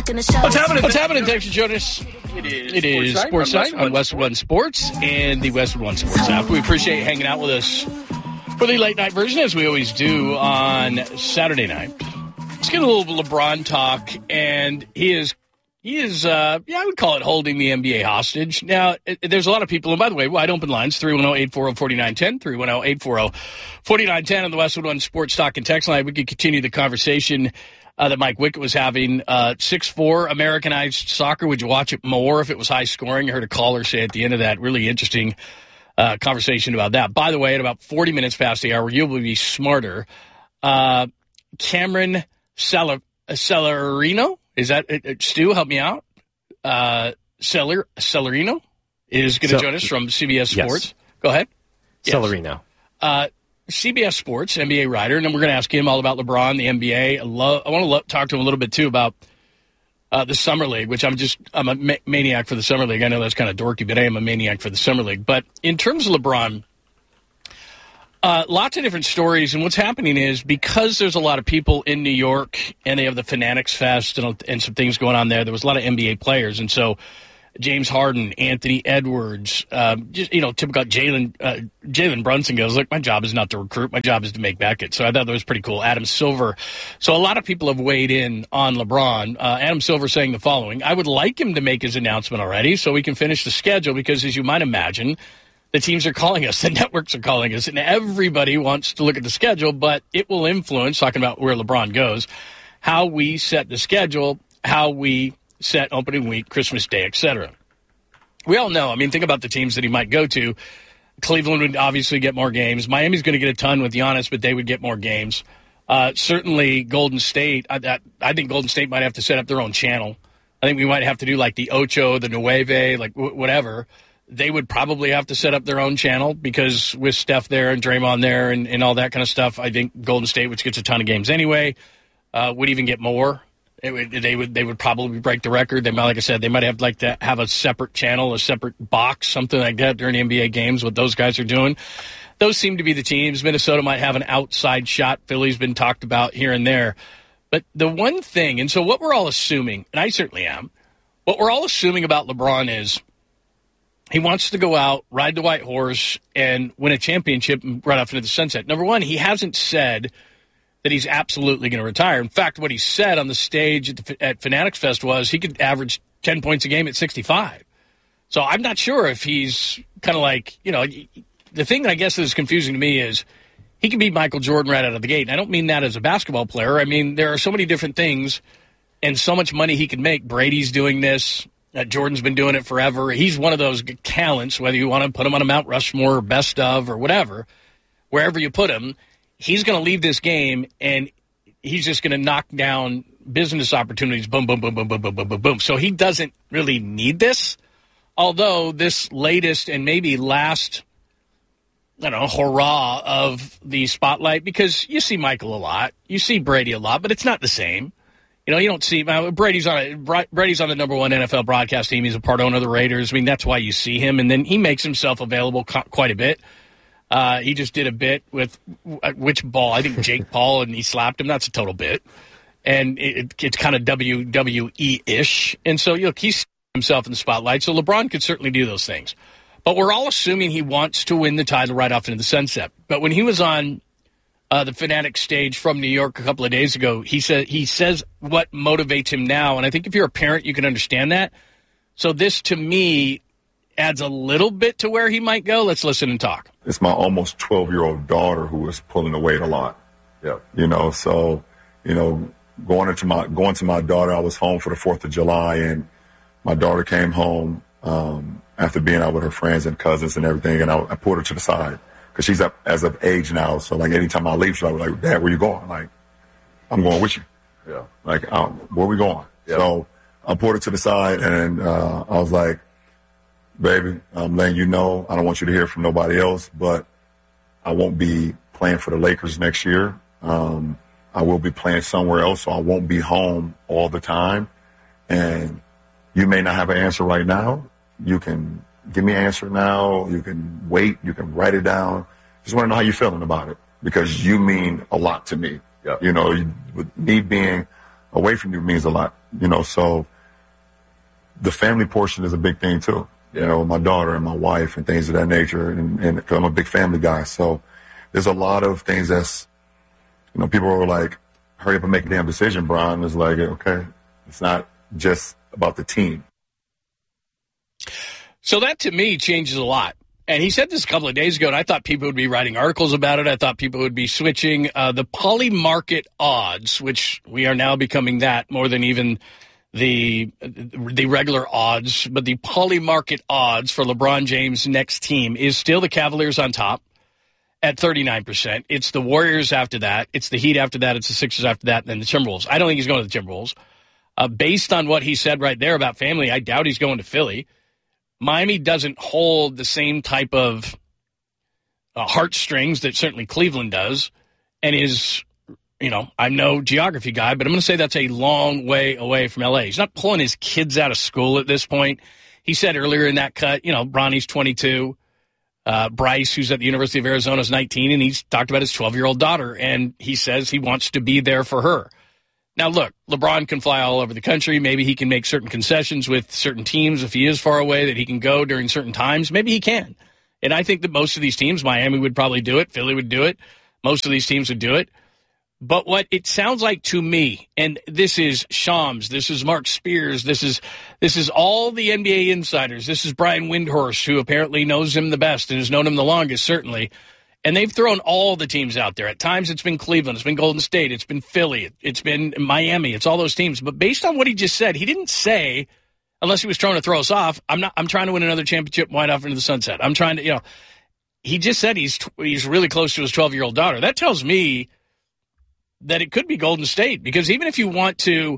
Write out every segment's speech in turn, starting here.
What's happening? Thanks for joining us. It is Sports Night on Westwood One Sports and the Westwood One Sports app. We appreciate you hanging out with us for the late night version, as we always do on Saturday night. Let's get a little LeBron talk, and he is, I would call it holding the NBA hostage. Now, there's a lot of people, and by the way, wide open lines, 310-840-4910, 310-840-4910 on the Westwood One Sports Talk and Text line. We could continue the conversation that Mike Wickett was having. 6'4", Americanized soccer. Would you watch it more if it was high scoring? I heard a caller say at the end of that, really interesting conversation about that. By the way, at about 40 minutes past the hour, you'll be smarter. Cameron Celerino, is that Stu? Help me out. Celerino is going to join us from CBS Sports. Yes. Go ahead. Celerino. CBS Sports, NBA writer, and then we're going to ask him all about LeBron, the NBA. I want to talk to him a little bit, too, about the Summer League, which I'm a maniac for the Summer League. I know that's kind of dorky, but I am a maniac for the Summer League. But in terms of LeBron, lots of different stories, and what's happening is because there's a lot of people in New York, and they have the Fanatics Fest and some things going on there, was a lot of NBA players, and so James Harden, Anthony Edwards, typical Jalen Brunson goes, look, my job is not to recruit. My job is to make Beckett. So I thought that was pretty cool. Adam Silver. So a lot of people have weighed in on LeBron. Adam Silver saying the following: I would like him to make his announcement already so we can finish the schedule because, as you might imagine, the teams are calling us, the networks are calling us, and everybody wants to look at the schedule, but it will influence, talking about where LeBron goes, how we set the schedule, how we set opening week, Christmas Day, etc. We all know, think about the teams that he might go to. Cleveland would obviously get more games. Miami's going to get a ton with Giannis, but they would get more games. Certainly Golden State, I think Golden State might have to set up their own channel. I think we might have to do like the Ocho, the Nueve, like whatever. They would probably have to set up their own channel because with Steph there and Draymond there and all that kind of stuff, I think Golden State, which gets a ton of games anyway, would even get more. They would probably break the record. They might, like I said, they might have to have a separate channel, a separate box, something like that during NBA games. What those guys are doing, those seem to be the teams. Minnesota might have an outside shot. Philly's been talked about here and there, but the one thing, and so what we're all assuming, and I certainly am, what we're all assuming about LeBron is he wants to go out, ride the white horse, and win a championship right off into the sunset. Number one, he hasn't said that he's absolutely going to retire. In fact, what he said on the stage at Fanatics Fest was he could average 10 points a game at 65. So I'm not sure if he's kind of like, the thing that I guess is confusing to me is he can beat Michael Jordan right out of the gate. And I don't mean that as a basketball player. I mean, there are so many different things and so much money he can make. Brady's doing this. Jordan's been doing it forever. He's one of those talents, whether you want to put him on a Mount Rushmore or best of or whatever, wherever you put him, he's going to leave this game, and he's just going to knock down business opportunities, boom, boom, boom, boom, boom, boom, boom, boom, boom. So he doesn't really need this, although this latest and maybe last, hurrah of the spotlight, because you see Michael a lot, you see Brady a lot, but it's not the same. You don't see Brady's on the number one NFL broadcast team. He's a part owner of the Raiders. That's why you see him, and then he makes himself available quite a bit. He just did a bit with which ball? I think Jake Paul, and he slapped him. That's a total bit. And it's kind of WWE-ish. And so, he's himself in the spotlight. So LeBron could certainly do those things. But we're all assuming he wants to win the title right off into the sunset. But when he was on the Fanatic stage from New York a couple of days ago, he says what motivates him now. And I think if you're a parent, you can understand that. So this, to me, adds a little bit to where he might go. Let's listen and talk. It's my almost 12-year-old daughter who is pulling the weight a lot. Yeah. Going to my daughter, I was home for the 4th of July, and my daughter came home after being out with her friends and cousins and everything, and I pulled her to the side because she's up as of age now. So, anytime I leave, she's like, Dad, where you going? Like, I'm going with you. Yeah. Like, where we going? Yeah. So I pulled her to the side, and I was like, baby, I'm letting you know, I don't want you to hear from nobody else, but I won't be playing for the Lakers next year. I will be playing somewhere else, so I won't be home all the time. And you may not have an answer right now. You can give me an answer now. You can wait. You can write it down. Just want to know how you're feeling about it because you mean a lot to me. Yeah. With me being away from you means a lot, so the family portion is a big thing too. My daughter and my wife and things of that nature, and 'cause I'm a big family guy. So there's a lot of things that's, people are like, hurry up and make a damn decision, Brian. It's like, okay, it's not just about the team. So that, to me, changes a lot. And he said this a couple of days ago, and I thought people would be writing articles about it. I thought people would be switching. The poly market odds, which we are now becoming that more than even the regular odds, but the poly market odds for LeBron James' next team is still the Cavaliers on top at 39%. It's the Warriors after that. It's the Heat after that. It's the Sixers after that, and then the Timberwolves. I don't think he's going to the Timberwolves. Based on what he said right there about family, I doubt he's going to Philly. Miami doesn't hold the same type of heartstrings that certainly Cleveland does, and is, I'm no geography guy, but I'm going to say that's a long way away from L.A. He's not pulling his kids out of school at this point. He said earlier in that cut, Bronny's 22, Bryce, who's at the University of Arizona, is 19, and he's talked about his 12-year-old daughter, and he says he wants to be there for her. Now, look, LeBron can fly all over the country. Maybe he can make certain concessions with certain teams if he is far away, that he can go during certain times. Maybe he can. And I think that most of these teams, Miami would probably do it. Philly would do it. Most of these teams would do it. But what it sounds like to me, and this is Shams, this is Mark Spears, this is all the NBA insiders. This is Brian Windhorst, who apparently knows him the best and has known him the longest, certainly. And they've thrown all the teams out there. At times it's been Cleveland, it's been Golden State, it's been Philly, it's been Miami, it's all those teams. But based on what he just said, he didn't say, unless he was trying to throw us off, I'm trying to win another championship right off into the sunset. I'm trying to, he just said he's really close to his 12-year-old daughter. That tells me that it could be Golden State, because even if you want to,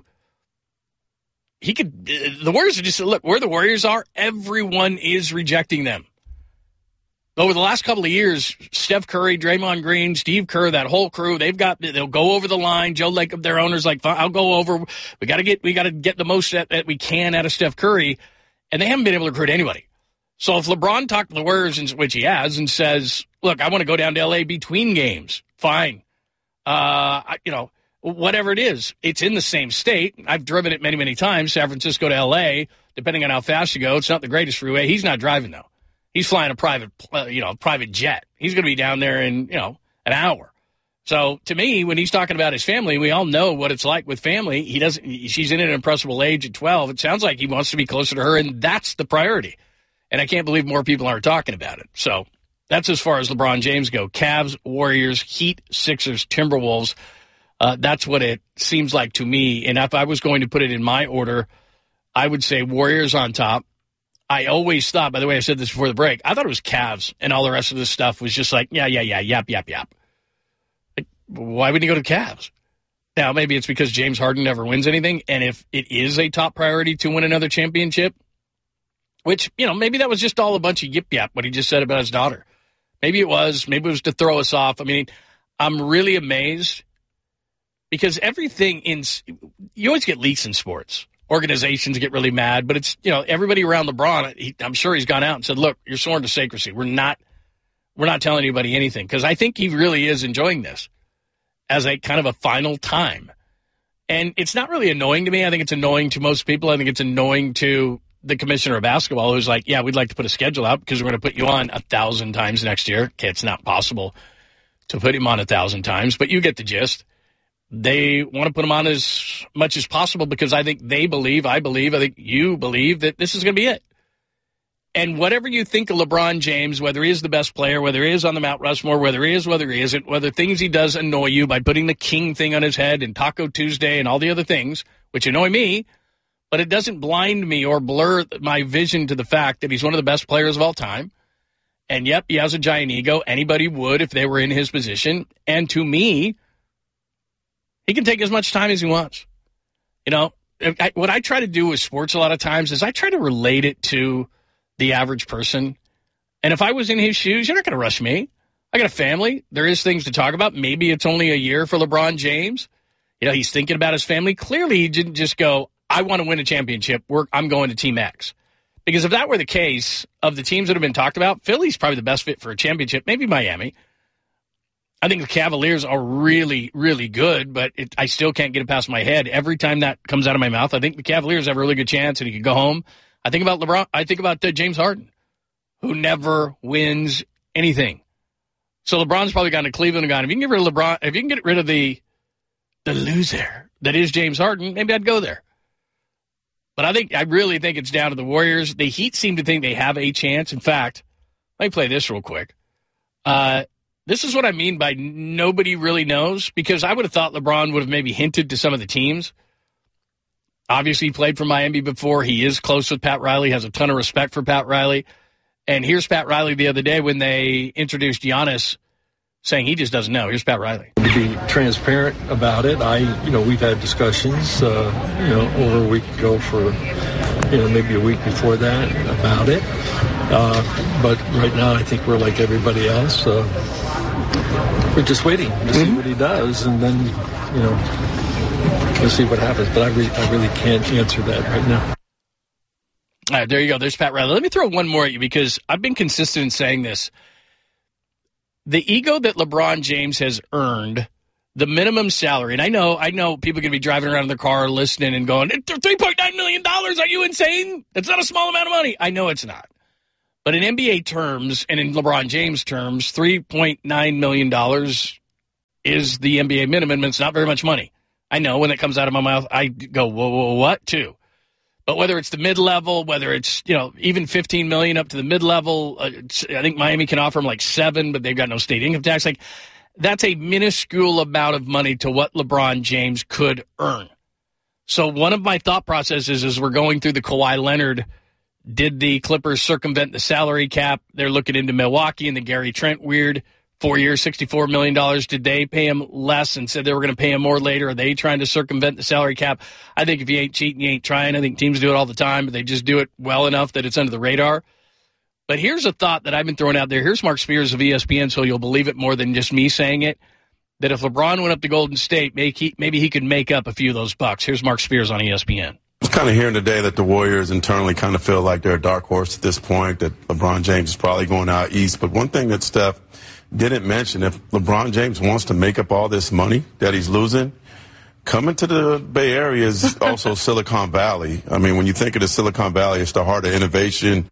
the Warriors are just, look, where the Warriors are, everyone is rejecting them. Over the last couple of years, Steph Curry, Draymond Green, Steve Kerr, that whole crew, they'll go over the line. Joe Lacob, their owner's like, I'll go over. We got to get the most that we can out of Steph Curry, and they haven't been able to recruit anybody. So if LeBron talked to the Warriors, which he has, and says, look, I want to go down to L.A. between games, fine. Whatever it is, it's in the same state. I've driven it many, many times, San Francisco to L.A., depending on how fast you go. It's not the greatest freeway. He's not driving, though. He's flying a private jet. He's going to be down there in, an hour. So to me, when he's talking about his family, we all know what it's like with family. She's in an impressible age at 12. It sounds like he wants to be closer to her, and that's the priority. And I can't believe more people aren't talking about it. So that's as far as LeBron James go. Cavs, Warriors, Heat, Sixers, Timberwolves. That's what it seems like to me. And if I was going to put it in my order, I would say Warriors on top. I always thought, by the way, I said this before the break, I thought it was Cavs, and all the rest of this stuff was just like, yap. Like, why wouldn't you go to Cavs? Now, maybe it's because James Harden never wins anything, and if it is a top priority to win another championship, which, maybe that was just all a bunch of yip-yap, what he just said about his daughter. Maybe it was to throw us off. I mean, I'm really amazed, because everything you always get leaks in sports. Organizations get really mad, but it's, everybody around LeBron, I'm sure he's gone out and said, look, you're sworn to secrecy. We're not telling anybody anything, because I think he really is enjoying this as a kind of a final time. And it's not really annoying to me. I think it's annoying to most people. I think it's annoying to the commissioner of basketball, who's like, yeah, we'd like to put a schedule out because we're going to put you on 1,000 times next year. Okay, it's not possible to put him on 1,000 times, but you get the gist. They want to put him on as much as possible because I think I think you believe that this is going to be it. And whatever you think of LeBron James, whether he is the best player, whether he is on the Mount Rushmore, whether he is, whether he isn't, whether things he does annoy you by putting the king thing on his head and Taco Tuesday and all the other things, which annoy me, but it doesn't blind me or blur my vision to the fact that he's one of the best players of all time. And yep, he has a giant ego. Anybody would if they were in his position. And to me, he can take as much time as he wants. What I try to do with sports a lot of times is I try to relate it to the average person. And if I was in his shoes, you're not going to rush me. I got a family. There is things to talk about. Maybe it's only a year for LeBron James. He's thinking about his family. Clearly, he didn't just go, I want to win a championship. I'm going to Team X. Because if that were the case, of the teams that have been talked about, Philly's probably the best fit for a championship. Maybe Miami. I think the Cavaliers are really, really good, but I still can't get it past my head. Every time that comes out of my mouth, I think the Cavaliers have a really good chance and he could go home. I think about LeBron. I think about James Harden, who never wins anything. So LeBron's probably gone to Cleveland and gone, if you can get rid of LeBron, if you can get rid of the loser that is James Harden, maybe I'd go there. But I really think it's down to the Warriors. The Heat seem to think they have a chance. In fact, let me play this real quick. This is what I mean by nobody really knows, because I would have thought LeBron would have maybe hinted to some of the teams. Obviously, he played for Miami before. He is close with Pat Riley, has a ton of respect for Pat Riley. And here's Pat Riley the other day when they introduced Giannis, saying he just doesn't know. Here's Pat Riley. To be transparent about it, we've had discussions, over a week ago for, maybe a week before that about it. But right now, I think we're like everybody else. We're just waiting to see what he does, and then, we'll see what happens. But I really can't answer that right now. All right, there you go. There's Pat Riley. Let me throw one more at you, because I've been consistent in saying this. The ego that LeBron James has earned, the minimum salary, and I know people are going to be driving around in their car listening and going, $3.9 million, are you insane? It's not a small amount of money. I know it's not. But in NBA terms and in LeBron James terms, $3.9 million is the NBA minimum, and it's not very much money. I know when it comes out of my mouth, I go, whoa, what, too? But whether it's the mid-level, whether it's, even $15 million up to the mid-level, I think Miami can offer them like $7 million, but they've got no state income tax. Like, that's a minuscule amount of money to what LeBron James could earn. So one of my thought processes is we're going through the Kawhi Leonard, did the Clippers circumvent the salary cap? They're looking into Milwaukee and the Gary Trent weird. 4 years, $64 million. Did they pay him less and said they were going to pay him more later? Are they trying to circumvent the salary cap? I think if you ain't cheating, you ain't trying. I think teams do it all the time, but they just do it well enough that it's under the radar. But here's a thought that I've been throwing out there. Here's Mark Spears of ESPN, so you'll believe it more than just me saying it, that if LeBron went up to Golden State, maybe he could make up a few of those bucks. Here's Mark Spears on ESPN. I was kind of hearing today that the Warriors internally kind of feel like they're a dark horse at this point, that LeBron James is probably going out east. But one thing that Steph didn't mention, if LeBron James wants to make up all this money that he's losing, coming to the Bay Area is also Silicon Valley. I mean, when you think of the Silicon Valley, it's the heart of innovation.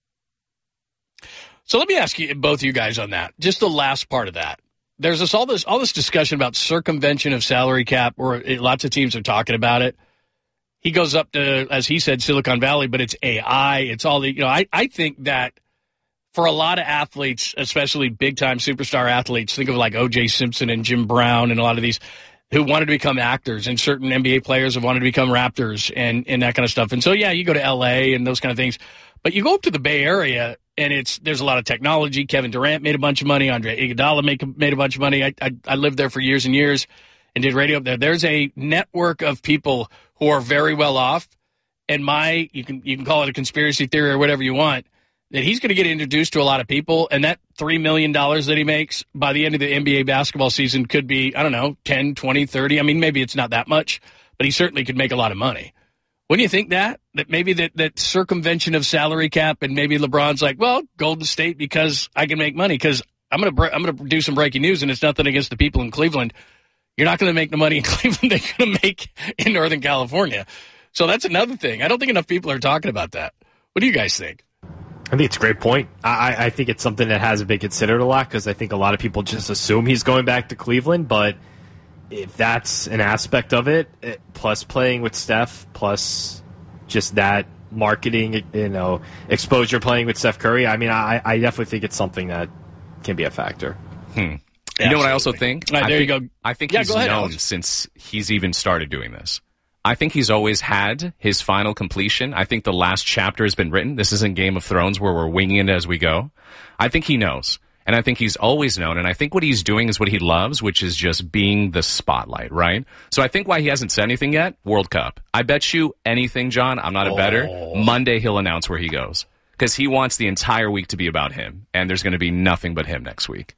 So let me ask you, both you guys, on that. Just the last part of that. There's all this discussion about circumvention of salary cap, or lots of teams are talking about it. He goes up to, as he said, Silicon Valley, but it's AI. It's all the, I think that for a lot of athletes, especially big-time superstar athletes, think of like O.J. Simpson and Jim Brown and a lot of these who wanted to become actors, and certain NBA players have wanted to become Raptors and that kind of stuff. And so, yeah, you go to L.A. and those kind of things. But you go up to the Bay Area, and there's a lot of technology. Kevin Durant made a bunch of money. Andre Iguodala made a bunch of money. I lived there for years and years and did radio up there. There's a network of people who are very well off, and you can call it a conspiracy theory or whatever you want, that he's going to get introduced to a lot of people, and that $3 million that he makes by the end of the NBA basketball season could be, I don't know, 10, 20, 30. I mean, maybe it's not that much, but he certainly could make a lot of money. Wouldn't you think that maybe that circumvention of salary cap, and maybe LeBron's like, well, Golden State, because I can make money, because I'm going to do some breaking news, and it's nothing against the people in Cleveland. You're not going to make the money in Cleveland they're going to make in Northern California. So that's another thing. I don't think enough people are talking about that. What do you guys think? I think it's a great point. I think it's something that hasn't been considered a lot, because I think a lot of people just assume he's going back to Cleveland. But if that's an aspect of it, plus playing with Steph, plus just that marketing, exposure playing with Steph Curry, I mean, I definitely think it's something that can be a factor. You know what I also think? Right, there you go. I think he's known since he's even started doing this. I think he's always had his final completion. I think the last chapter has been written. This isn't Game of Thrones where we're winging it as we go. I think he knows. And I think he's always known. And I think what he's doing is what he loves, which is just being the spotlight, right? So I think why he hasn't said anything yet, World Cup. I bet you anything, John, I'm not a bettor, Monday he'll announce where he goes. Because he wants the entire week to be about him. And there's going to be nothing but him next week.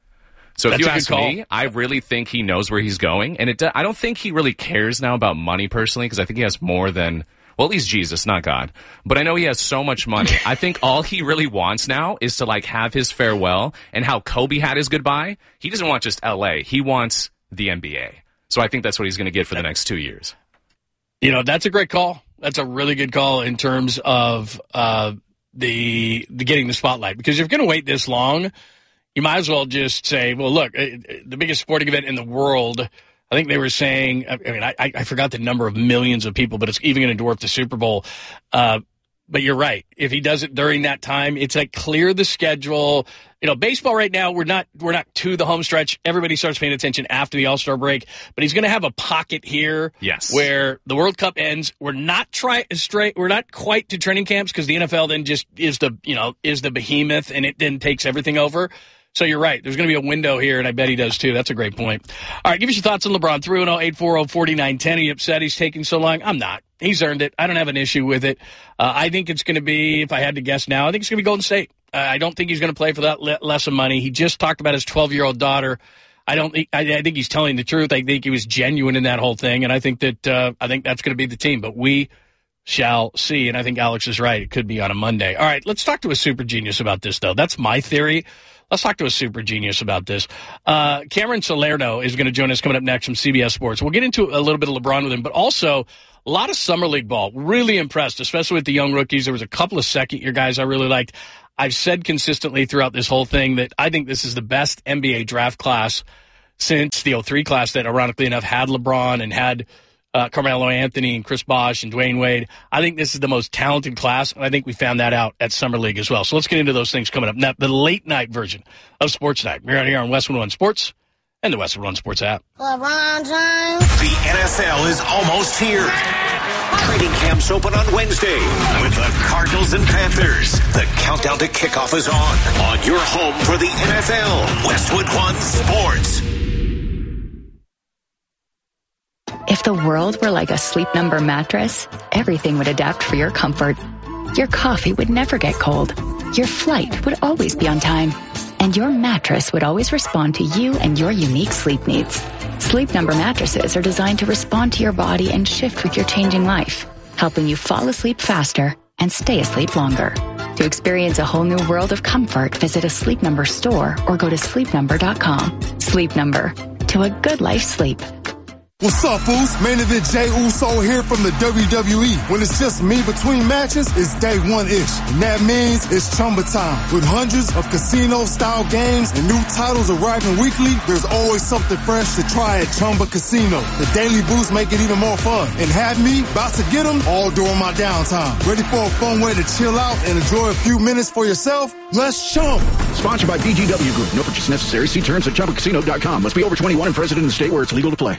So if you ask me, I really think he knows where he's going. And I don't think he really cares now about money personally, because I think he has more than, Well, he's Jesus, not God. But I know he has so much money. I think all he really wants now is to like have his farewell, and how Kobe had his goodbye. He doesn't want just LA. He wants the NBA. So I think that's what he's going to get for the next 2 years. That's a great call. That's a really good call in terms of the getting the spotlight. Because if you're going to wait this long, you might as well just say, well, look, the biggest sporting event in the world, I think they were saying, I forgot the number of millions of people, but it's even going to dwarf the Super Bowl. But you're right. If he does it during that time, it's like clear the schedule. Baseball right now, we're not to the home stretch. Everybody starts paying attention after the All-Star break. But he's going to have a pocket here, yes, where the World Cup ends. We're not We're not quite to training camps because the NFL then just is the behemoth, and it then takes everything over. So you're right. There's going to be a window here, and I bet he does too. That's a great point. All right, give us your thoughts on LeBron. 310-840-4910. Are you upset he's taking so long? I'm not. He's earned it. I don't have an issue with it. I think it's going to be, if I had to guess now, I think it's going to be Golden State. I don't think he's going to play for that less of money. He just talked about his 12-year-old daughter. I think he's telling the truth. I think he was genuine in that whole thing, and I think that's going to be the team. But we shall see, and I think Alex is right. It could be on a Monday. All right, let's talk to a super genius about this, though. That's my theory. Let's talk to a super genius about this. Cameron Salerno is going to join us coming up next from CBS Sports. We'll get into a little bit of LeBron with him, but also a lot of summer league ball. Really impressed, especially with the young rookies. There was a couple of second-year guys I really liked. I've said consistently throughout this whole thing that I think this is the best NBA draft class since the 03 class that, ironically enough, had LeBron and had Carmelo Anthony and Chris Bosh and Dwayne Wade. I think this is the most talented class, and I think we found that out at Summer League as well. So let's get into those things coming up. Now, the late-night version of Sports Night. We're out here on West 101 Sports and the West 101 Sports app. LeBron James. The NFL is almost here. Training camps open on Wednesday with the Cardinals and Panthers. The countdown to kickoff is on your home for the NFL, Westwood One Sports. If the world were like a Sleep Number mattress, everything would adapt for your comfort. Your coffee would never get cold. Your flight would always be on time. And your mattress would always respond to you and your unique sleep needs. Sleep Number mattresses are designed to respond to your body and shift with your changing life, helping you fall asleep faster and stay asleep longer. To experience a whole new world of comfort, visit a Sleep Number store or go to sleepnumber.com. Sleep Number. To a good life sleep. What's up, fools? Main event Jey Uso here from the WWE. When it's just me between matches, it's day one-ish. And that means it's Chumba time. With hundreds of casino-style games and new titles arriving weekly, there's always something fresh to try at Chumba Casino. The daily boosts make it even more fun. And have me about to get them all during my downtime. Ready for a fun way to chill out and enjoy a few minutes for yourself? Let's Chumba. Sponsored by BGW Group. No purchase necessary. See terms at ChumbaCasino.com. Must be over 21 and present in the state where it's legal to play.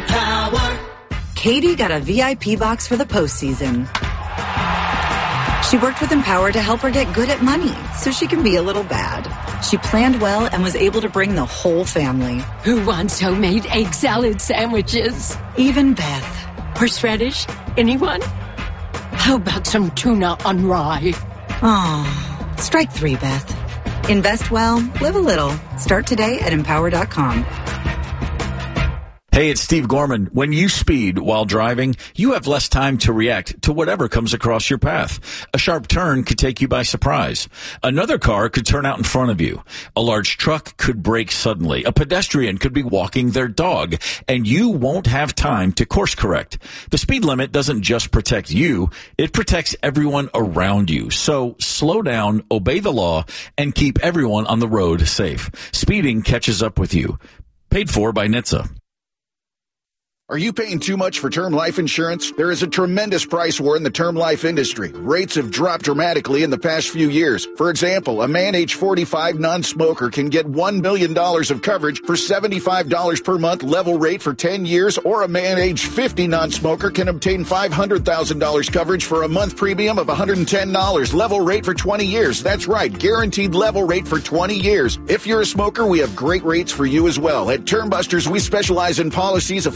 Katie got a VIP box for the postseason. She worked with Empower to help her get good at money so she can be a little bad. She planned well and was able to bring the whole family. Who wants homemade egg salad sandwiches? Even Beth. Horseradish? Anyone? How about some tuna on rye? Aw, strike three, Beth. Invest well, live a little. Start today at Empower.com. Hey, it's Steve Gorman. When you speed while driving, you have less time to react to whatever comes across your path. A sharp turn could take you by surprise. Another car could turn out in front of you. A large truck could brake suddenly. A pedestrian could be walking their dog, and you won't have time to course correct. The speed limit doesn't just protect you, it protects everyone around you. So slow down, obey the law, and keep everyone on the road safe. Speeding catches up with you. Paid for by NHTSA. Are you paying too much for term life insurance? There is a tremendous price war in the term life industry. Rates have dropped dramatically in the past few years. For example, a man age 45 non-smoker can get $1 million of coverage for $75 per month level rate for 10 years, or a man age 50 non-smoker can obtain $500,000 coverage for a month premium of $110 level rate for 20 years. That's right, guaranteed level rate for 20 years. If you're a smoker, we have great rates for you as well. At Term Busters, we specialize in policies of $500,000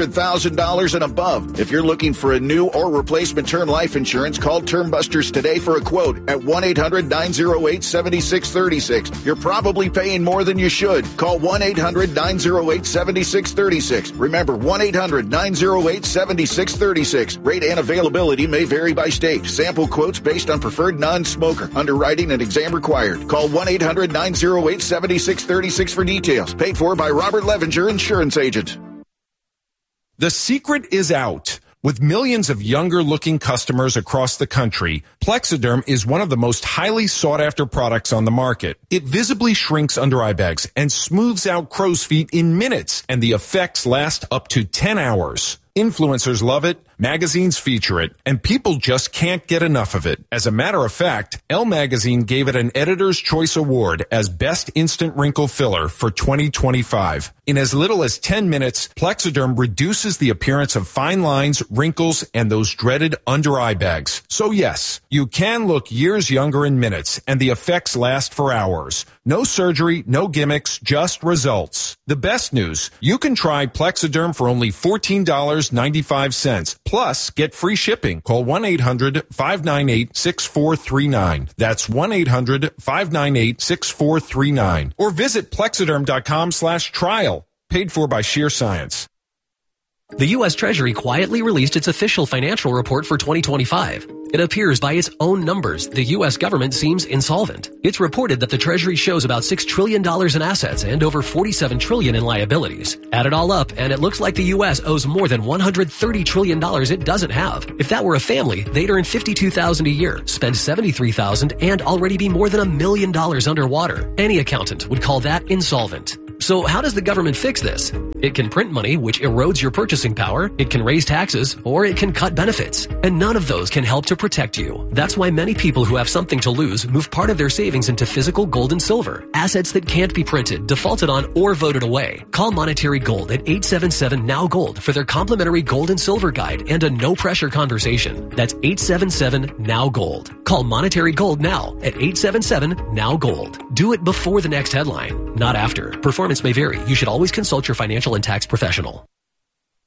$100,000 and above. If you're looking for a new or replacement term life insurance, call Term Busters today for a quote at 1-800-908-7636. You're probably paying more than you should. Call 1-800-908-7636. Remember, 1-800-908-7636. Rate and availability may vary by state. Sample quotes based on preferred non-smoker. Underwriting and exam required. Call 1-800-908-7636 for details. Paid for by Robert Levenger, Insurance Agent. The secret is out. With millions of younger-looking customers across the country, Plexiderm is one of the most highly sought-after products on the market. It visibly shrinks under eye bags and smooths out crow's feet in minutes, and the effects last up to 10 hours. Influencers love it, magazines feature it, and people just can't get enough of it. As a matter of fact, Elle Magazine gave it an Editor's Choice Award as Best Instant Wrinkle Filler for 2025. In as little as 10 minutes, Plexiderm reduces the appearance of fine lines, wrinkles, and those dreaded under-eye bags. So yes, you can look years younger in minutes, and the effects last for hours. No surgery, no gimmicks, just results. The best news, you can try Plexiderm for only $14.95. Plus, get free shipping. Call 1-800-598-6439. That's 1-800-598-6439. Or visit Plexiderm.com/trial. Paid for by Sheer Science. The U.S. Treasury quietly released its official financial report for 2025. It appears by its own numbers, the U.S. government seems insolvent. It's reported that the Treasury shows about $6 trillion in assets and over $47 trillion in liabilities. Add it all up, and it looks like the U.S. owes more than $130 trillion it doesn't have. If that were a family, they'd earn $52,000 a year, spend $73,000, and already be more than $1 million underwater. Any accountant would call that insolvent. So how does the government fix this? It can print money, which erodes your purchasing power, it can raise taxes, or it can cut benefits. And none of those can help to protect you. That's why many people who have something to lose move part of their savings into physical gold and silver, assets that can't be printed, defaulted on, or voted away. Call Monetary Gold at 877-NOW-GOLD for their complimentary gold and silver guide and a no-pressure conversation. That's 877-NOW-GOLD. Call Monetary Gold now at 877-NOW-GOLD. Do it before the next headline, not after. Performance may vary. You should always consult your financial and tax professional.